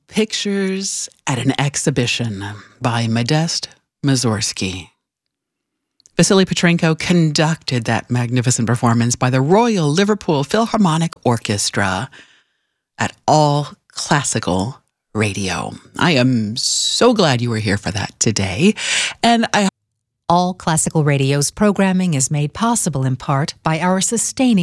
Pictures at an Exhibition by Modest Mussorgsky. Vasily Petrenko conducted that magnificent performance by the Royal Liverpool Philharmonic Orchestra at All Classical Radio. I am so glad you were here for that today. And All Classical Radio's programming is made possible in part by our sustaining